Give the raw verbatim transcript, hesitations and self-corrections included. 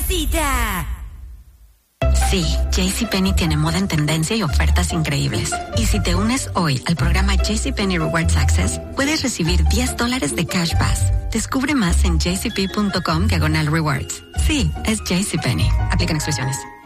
cita. Sí, JCPenney tiene moda en tendencia y ofertas increíbles. Y si te unes hoy al programa JCPenney Rewards Access, puedes recibir diez dólares de Cash Pass. Descubre más en jcp.com diagonal rewards. Sí, es JCPenney. Aplican exclusiones.